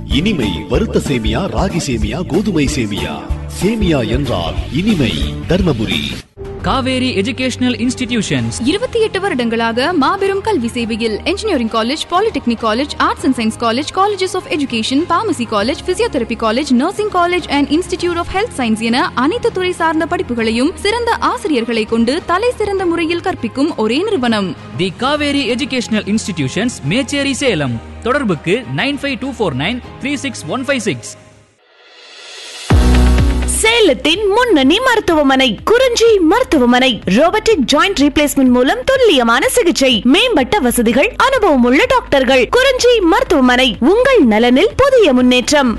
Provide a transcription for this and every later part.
இனிமை வறுத்த சேமியா, ராகி சேமியா, கோதுமை சேமியா. சேமியா என்றால் இனிமை. தர்மபுரி காவேரி எஜுகேஷனல் இன்ஸ்டிடியூஷன்ஸ் 28 வருடங்களாக மாபெரும் கல்வி சேவையில் engineering college, polytechnic college, arts and science college, colleges of education, pharmacy college, physiotherapy college, nursing college and institute of health science என அனைத்து துறை சார்ந்த படிப்புகளையும் சிறந்த ஆசிரியர்களை கொண்டு தலை சிறந்த முறையில் கற்பிக்கும் ஒரே நிறுவனம் தி காவேரி எஜுகேஷனல் இன்ஸ்டிடியூஷன்ஸ், மேச்சேரி, சேலம். தொடர்புக்கு 9524936156. சேலத்தின் முன்னணி மருத்துவமனை குறிஞ்சி மருத்துவமனை. ரோபோட்டிக் ஜாயிண்ட் ரீப்ளேஸ்மெண்ட் மூலம் துல்லியமான சிகிச்சை, மேம்பட்ட வசதிகள், அனுபவம் உள்ள டாக்டர்கள். குறிஞ்சி மருத்துவமனை, உங்கள் நலனில் புதிய முன்னேற்றம்.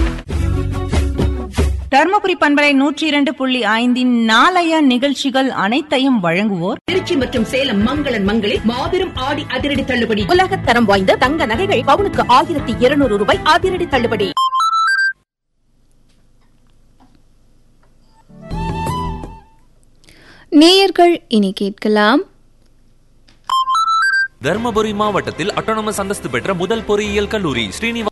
தர்மபுரி பண்பலை 102.5 நாளைய நிகழ்ச்சிகள் அனைத்தையும் வழங்குவோர் திருச்சி மற்றும் சேலம் மங்களன் மங்களில் மாபெரும் ஆடி அதிரடி தள்ளுபடி. உலக தரம் வாய்ந்த தங்க நகைகள் பவுனுக்கு 1200 ரூபாய் அதிரடி தள்ளுபடி. நேயர்கள் இனி கேட்கலாம். தர்மபுரி மாவட்டத்தில் அட்டானமஸ் அந்தஸ்து பெற்ற முதல் பொறியியல் கல்லூரி Srinivasa.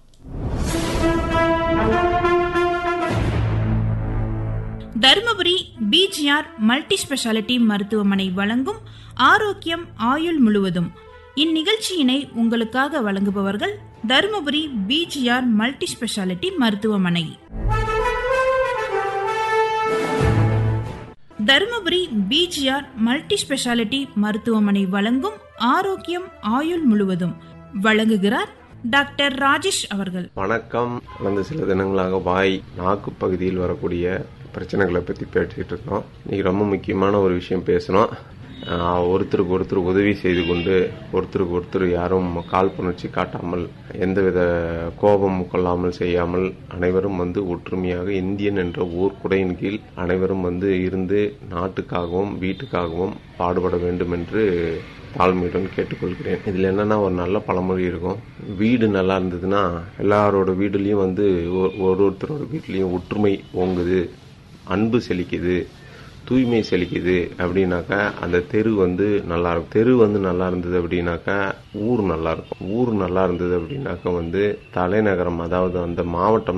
Dharmapuri PGR multi speciality மருத்துவமனை வழங்கும் ஆரோக்கியம் ஆயுள் முழுவதும். இந்நிகழ்ச்சியினை உங்களுக்காக வழங்குபவர்கள் தர்மபுரி பிஜிஆர் மல்டி ஸ்பெஷாலிட்டி மருத்துவமனை. தர்மபுரி பிஜிஆர் மல்டி ஸ்பெஷாலிட்டி மருத்துவமனை வழங்கும் ஆரோக்கியம் ஆயுள் முழுவதும் வழங்குகிறார் டாக்டர் ராஜேஷ் அவர்கள். வணக்கம். கடந்த சில தினங்களாக வாய், நாக்கு பகுதியில் வரக்கூடிய பிரச்சனைகளை பற்றி பேசிட்டு இருக்கோம். இன்னைக்கு ரொம்ப முக்கியமான ஒரு விஷயம் பேசணும். ஒருத்தருக்கு ஒருத்தர் உதவி செய்து கொண்டு, ஒருத்தருக்கு ஒருத்தர் யாரும் கால் புணர்ச்சி காட்டாமல், எந்தவித கோபம் கொள்ளாமல் செய்யாமல், அனைவரும் ஒற்றுமையாக இந்தியன் என்ற ஓர் குடையின் கீழ் அனைவரும் இருந்து நாட்டுக்காகவும் வீட்டுக்காகவும் பாடுபட வேண்டும் என்று தாழ்மையுடன் கேட்டுக்கொள்கிறேன். இதில் என்னன்னா, ஒரு நல்ல பழமொழி இருக்கும். வீடு நல்லா இருந்ததுன்னா எல்லாரோட வீடுலையும் ஒருத்தரோட வீட்லையும் ஒற்றுமை ஓங்குது, அன்பு செழிக்குது, தூய்மை செழிக்குது. அப்படின்னாக்கா அந்த தெரு நல்லா இருக்கும். தெரு நல்லா இருந்தது அப்படின்னாக்கா ஊர் நல்லா இருக்கும். ஊர் நல்லா இருந்தது அப்படின்னாக்கா தலைநகரம், அதாவது அந்த மாவட்டம்